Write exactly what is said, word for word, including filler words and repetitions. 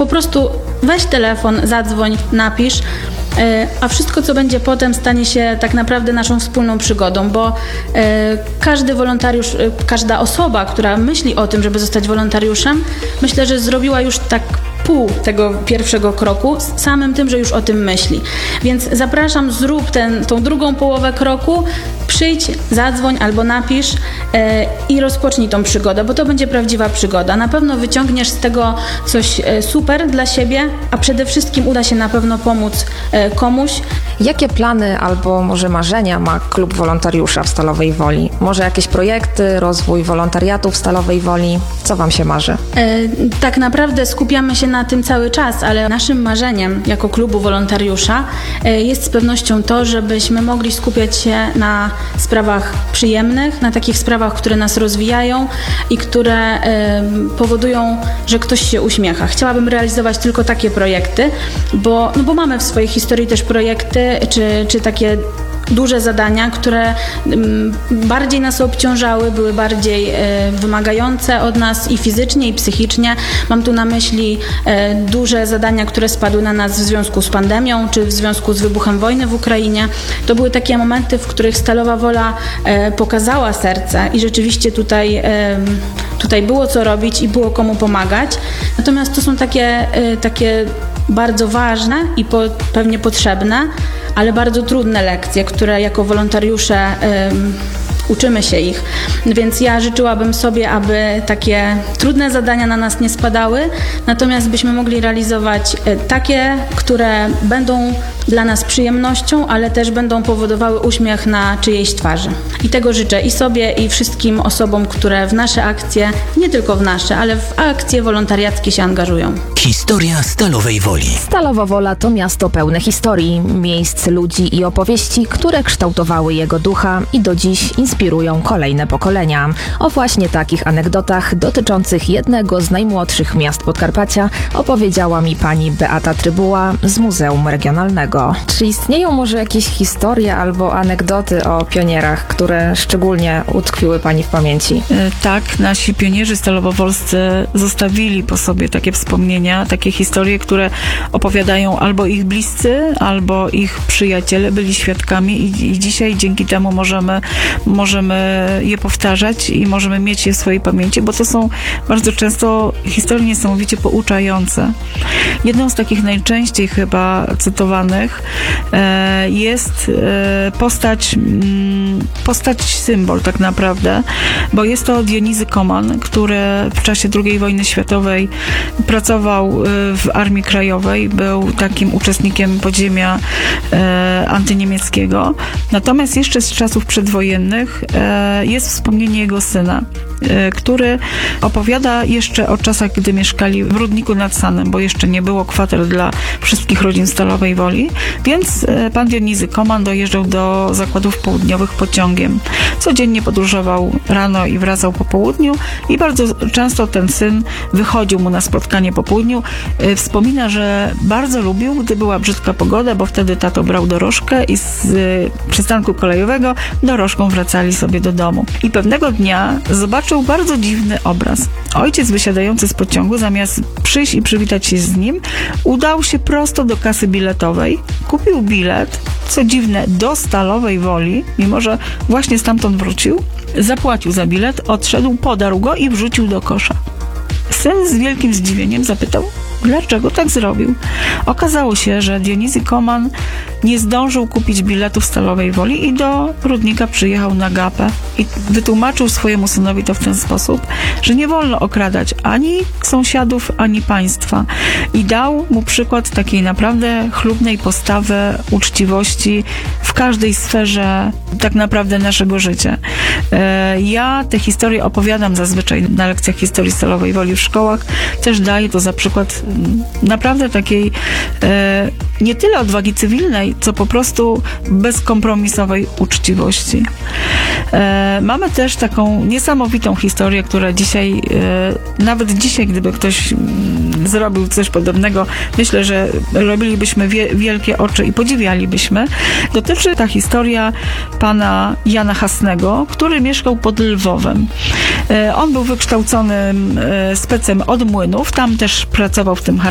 Po prostu weź telefon, zadzwoń, napisz, a wszystko, co będzie potem, stanie się tak naprawdę naszą wspólną przygodą, bo każdy wolontariusz, każda osoba, która myśli o tym, żeby zostać wolontariuszem, myślę, że zrobiła już tak pół tego pierwszego kroku samym tym, że już o tym myśli. Więc zapraszam, zrób ten, tą drugą połowę kroku, przyjdź, zadzwoń albo napisz e, i rozpocznij tą przygodę, bo to będzie prawdziwa przygoda. Na pewno wyciągniesz z tego coś e, super dla siebie, a przede wszystkim uda się na pewno pomóc e, komuś. Jakie plany albo może marzenia ma Klub Wolontariusza w Stalowej Woli? Może jakieś projekty, rozwój wolontariatu w Stalowej Woli? Co Wam się marzy? E, tak naprawdę skupiamy się na tym cały czas, ale naszym marzeniem jako klubu wolontariusza e, jest z pewnością to, żebyśmy mogli skupiać się na sprawach przyjemnych, na takich sprawach, które nas rozwijają i które e, powodują, że ktoś się uśmiecha. Chciałabym realizować tylko takie projekty, bo, no bo mamy w swojej historii też projekty, czy, czy takie duże zadania, które m, bardziej nas obciążały, były bardziej e, wymagające od nas i fizycznie, i psychicznie. Mam tu na myśli e, duże zadania, które spadły na nas w związku z pandemią, czy w związku z wybuchem wojny w Ukrainie. To były takie momenty, w których Stalowa Wola e, pokazała serce i rzeczywiście tutaj, e, tutaj było co robić i było komu pomagać. Natomiast to są takie, e, takie bardzo ważne i po, pewnie potrzebne, ale bardzo trudne lekcje, które jako wolontariusze um, uczymy się ich. Więc ja życzyłabym sobie, aby takie trudne zadania na nas nie spadały, natomiast byśmy mogli realizować takie, które będą dla nas przyjemnością, ale też będą powodowały uśmiech na czyjejś twarzy. I tego życzę i sobie, i wszystkim osobom, które w nasze akcje, nie tylko w nasze, ale w akcje wolontariackie się angażują. Historia Stalowej Woli. Stalowa Wola to miasto pełne historii, miejsc, ludzi i opowieści, które kształtowały jego ducha i do dziś inspirują kolejne pokolenia. O właśnie takich anegdotach dotyczących jednego z najmłodszych miast Podkarpacia opowiedziała mi pani Beata Trybuła z Muzeum Regionalnego. Czy istnieją może jakieś historie albo anegdoty o pionierach, które szczególnie utkwiły pani w pamięci? Tak, nasi pionierzy stalowowolscy zostawili po sobie takie wspomnienia, takie historie, które opowiadają albo ich bliscy, albo ich przyjaciele byli świadkami i, i dzisiaj dzięki temu możemy, możemy je powtarzać i możemy mieć je w swojej pamięci, bo to są bardzo często historie niesamowicie pouczające. Jedną z takich najczęściej chyba cytowanych jest postać, postać symbol tak naprawdę, bo jest to Dionizy Koman, który w czasie drugiej wojny światowej pracował w Armii Krajowej, był takim uczestnikiem podziemia antyniemieckiego. Natomiast jeszcze z czasów przedwojennych jest wspomnienie jego syna, który opowiada jeszcze o czasach, gdy mieszkali w Rudniku nad Sanem, bo jeszcze nie było kwater dla wszystkich rodzin Stalowej Woli, więc pan Dionizy Koman dojeżdżał do zakładów południowych pociągiem. Codziennie podróżował rano i wracał po południu i bardzo często ten syn wychodził mu na spotkanie po południu. Wspomina, że bardzo lubił, gdy była brzydka pogoda, bo wtedy tato brał dorożkę i z przystanku kolejowego dorożką wracali sobie do domu. I pewnego dnia zobaczył bardzo dziwny obraz. Ojciec wysiadający z pociągu, zamiast przyjść i przywitać się z nim, udał się prosto do kasy biletowej, kupił bilet, co dziwne, do Stalowej Woli, mimo że właśnie stamtąd wrócił, zapłacił za bilet, odszedł, podarł go i wrzucił do kosza. Syn z wielkim zdziwieniem zapytał, dlaczego tak zrobił. Okazało się, że Dionizy Koman nie zdążył kupić biletu w Stalowej Woli i do Rudnika przyjechał na gapę. I wytłumaczył swojemu synowi to w ten sposób, że nie wolno okradać ani sąsiadów, ani państwa. I dał mu przykład takiej naprawdę chlubnej postawy, uczciwości w każdej sferze tak naprawdę naszego życia. Ja te historie opowiadam zazwyczaj na lekcjach historii Stalowej Woli w szkołach. Też daję to za przykład naprawdę takiej e, nie tyle odwagi cywilnej, co po prostu bezkompromisowej uczciwości. E, mamy też taką niesamowitą historię, która dzisiaj, e, nawet dzisiaj, gdyby ktoś m, zrobił coś podobnego, myślę, że robilibyśmy wie, wielkie oczy i podziwialibyśmy. Dotyczy ta historia pana Jana Hasnego, który mieszkał pod Lwowem. E, on był wykształconym e, specem od młynów, tam też pracował w tym